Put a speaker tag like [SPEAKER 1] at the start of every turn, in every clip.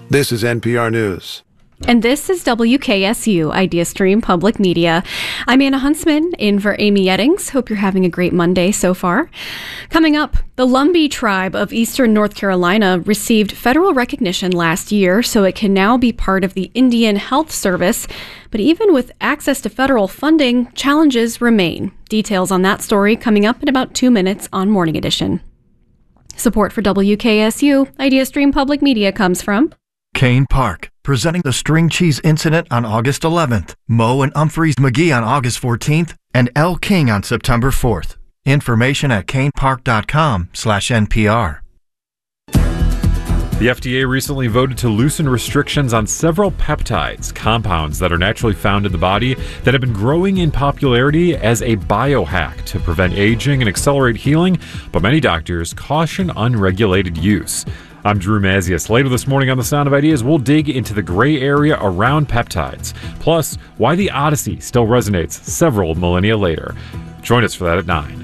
[SPEAKER 1] This is NPR News.
[SPEAKER 2] And this is WKSU, IdeaStream Public Media. I'm Anna Huntsman, in for Amy Eddings. Hope you're having a great Monday so far. Coming up, the Lumbee tribe of eastern North Carolina received federal recognition last year, so it can now be part of the Indian Health Service. But even with access to federal funding, challenges remain. Details on that story coming up in about 2 minutes on Morning Edition. Support for WKSU, IdeaStream Public Media comes from
[SPEAKER 3] Kane Park, presenting the string cheese incident on August 11th, Moe and Humphreys McGee on August 14th, and L. King on September 4th. Information at kanepark.com/NPR.
[SPEAKER 4] The FDA recently voted to loosen restrictions on several peptides, compounds that are naturally found in the body that have been growing in popularity as a biohack to prevent aging and accelerate healing, but many doctors caution unregulated use. I'm Drew Mazius. Later this morning on The Sound of Ideas, we'll dig into the gray area around peptides, plus why the Odyssey still resonates several millennia later. Join us for that at 9.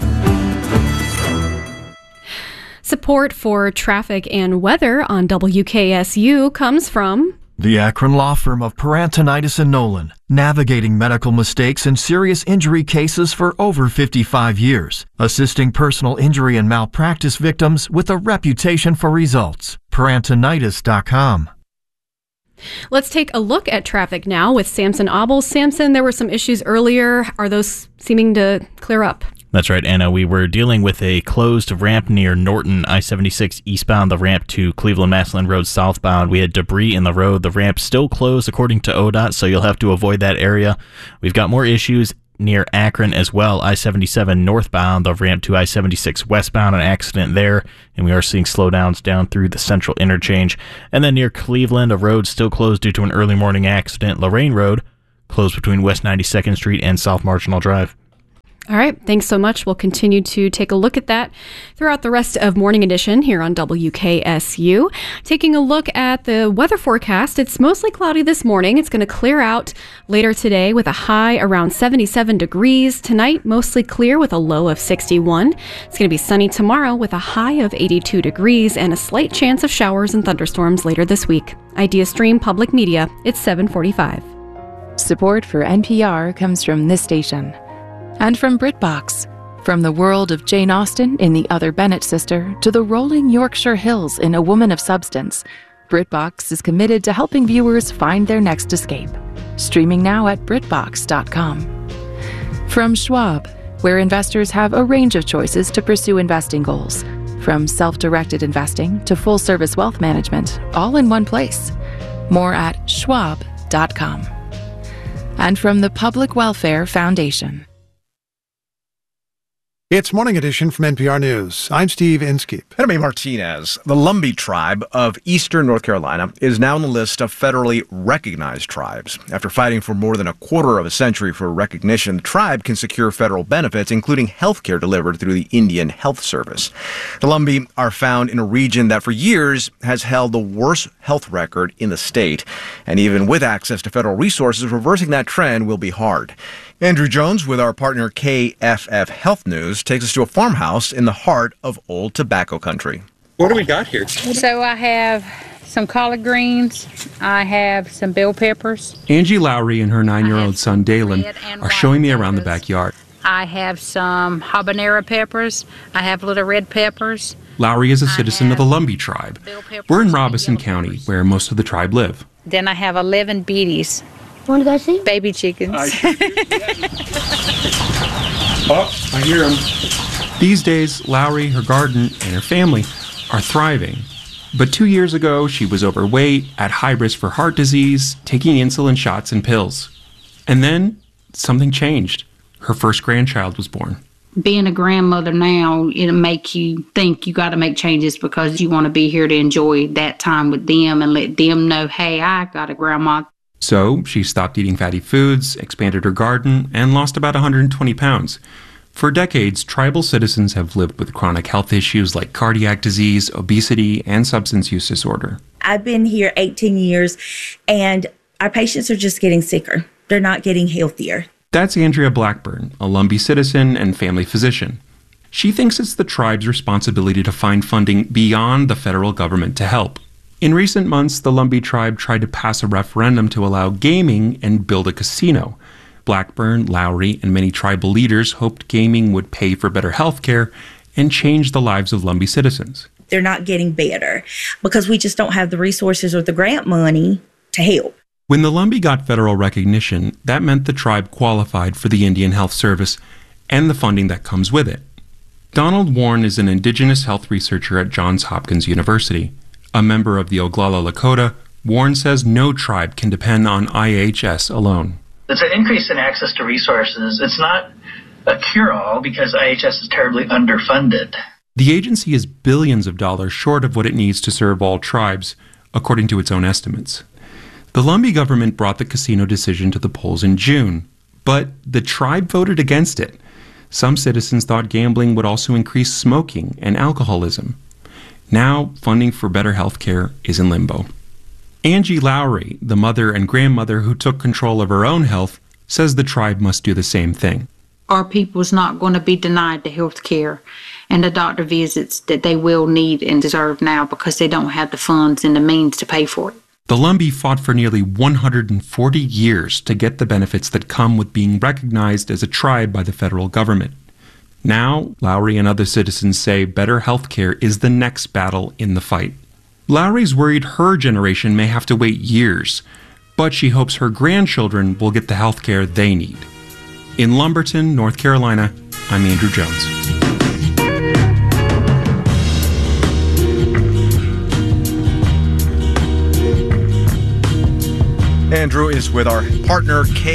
[SPEAKER 2] Support for traffic and weather on WKSU comes from
[SPEAKER 3] the Akron law firm of Parantonitis and Nolan, navigating medical mistakes and serious injury cases for over 55 years, assisting personal injury and malpractice victims with a reputation for results. Parantonitis.com.
[SPEAKER 2] Let's take a look at traffic now with Samson Obel. Samson, there were some issues earlier. Are those seeming to clear up?
[SPEAKER 5] That's right, Anna. We were dealing with a closed ramp near Norton, I-76 eastbound, the ramp to Cleveland-Massillon Road southbound. We had debris in the road. The ramp's still closed according to ODOT, so you'll have to avoid that area. We've got more issues near Akron as well, I-77 northbound, the ramp to I-76 westbound, an accident there, and we are seeing slowdowns down through the central interchange. And then near Cleveland, a road still closed due to an early morning accident. Lorraine Road closed between West 92nd Street and South Marginal Drive.
[SPEAKER 2] All right, thanks so much. We'll continue to take a look at that throughout the rest of Morning Edition here on WKSU. Taking a look at the weather forecast, it's mostly cloudy this morning. It's going to clear out later today with a high around 77 degrees. Tonight, mostly clear with a low of 61. It's going to be sunny tomorrow with a high of 82 degrees and a slight chance of showers and thunderstorms later this week. IdeaStream Public Media, it's 7:45.
[SPEAKER 6] Support for NPR comes from this station. And from BritBox. From the world of Jane Austen in The Other Bennet Sister to the rolling Yorkshire Hills in A Woman of Substance, BritBox is committed to helping viewers find their next escape. Streaming now at BritBox.com. From Schwab, where investors have a range of choices to pursue investing goals. From self-directed investing to full-service wealth management, all in one place. More at Schwab.com. And from the Public Welfare Foundation.
[SPEAKER 1] It's Morning Edition from NPR News. I'm Steve Inskeep.
[SPEAKER 7] And I'm Martinez. The Lumbee tribe of eastern North Carolina is now on the list of federally recognized tribes. After fighting for more than a quarter of a century for recognition, the tribe can secure federal benefits, including health care delivered through the Indian Health Service. The Lumbee are found in a region that for years has held the worst health record in the state. And even with access to federal resources, reversing that trend will be hard. Andrew Jones, with our partner KFF Health News, takes us to a farmhouse in the heart of old tobacco country.
[SPEAKER 8] What do we got here?
[SPEAKER 9] So I have some collard greens. I have some bell peppers.
[SPEAKER 8] Angie Lowry and her 9-year-old son Dalen are showing me around the backyard.
[SPEAKER 9] I have some habanero peppers. I have little red peppers.
[SPEAKER 8] Lowry is a citizen of the Lumbee tribe. We're in Robeson County, where most of the tribe live.
[SPEAKER 9] Then I have 11 beaties.
[SPEAKER 10] Want to go see?
[SPEAKER 9] Baby chickens.
[SPEAKER 8] Oh, I hear them. These days, Lowry, her garden, and her family are thriving. But 2 years ago, she was overweight, at high risk for heart disease, taking insulin shots and pills. And then, something changed. Her first grandchild was born.
[SPEAKER 9] Being a grandmother now, it'll make you think you got to make changes because you want to be here to enjoy that time with them and let them know, hey, I got a grandma.
[SPEAKER 8] So she stopped eating fatty foods, expanded her garden, and lost about 120 pounds. For decades, tribal citizens have lived with chronic health issues like cardiac disease, obesity, and substance use disorder.
[SPEAKER 10] I've been here 18 years, and our patients are just getting sicker. They're not getting healthier.
[SPEAKER 8] That's Andrea Blackburn, a Lumbee citizen and family physician. She thinks it's the tribe's responsibility to find funding beyond the federal government to help. In recent months, the Lumbee tribe tried to pass a referendum to allow gaming and build a casino. Blackburn, Lowry, and many tribal leaders hoped gaming would pay for better health care and change the lives of Lumbee citizens.
[SPEAKER 10] They're not getting better because we just don't have the resources or the grant money to help.
[SPEAKER 8] When the Lumbee got federal recognition, that meant the tribe qualified for the Indian Health Service and the funding that comes with it. Donald Warren is an indigenous health researcher at Johns Hopkins University. A member of the Oglala Lakota, Warren says no tribe can depend on IHS alone.
[SPEAKER 11] It's an increase in access to resources. It's not a cure-all because IHS is terribly underfunded.
[SPEAKER 8] The agency is billions of dollars short of what it needs to serve all tribes, according to its own estimates. The Lumbee government brought the casino decision to the polls in June, but the tribe voted against it. Some citizens thought gambling would also increase smoking and alcoholism. Now, funding for better health care is in limbo. Angie Lowry, the mother and grandmother who took control of her own health, says the tribe must do the same thing.
[SPEAKER 9] Our people's not going to be denied the health care and the doctor visits that they will need and deserve now because they don't have the funds and the means to pay for it.
[SPEAKER 8] The Lumbee fought for nearly 140 years to get the benefits that come with being recognized as a tribe by the federal government. Now, Lowry and other citizens say better health care is the next battle in the fight. Lowry's worried her generation may have to wait years, but she hopes her grandchildren will get the health care they need. In Lumberton, North Carolina, I'm Andrew Jones.
[SPEAKER 7] Andrew is with our partner,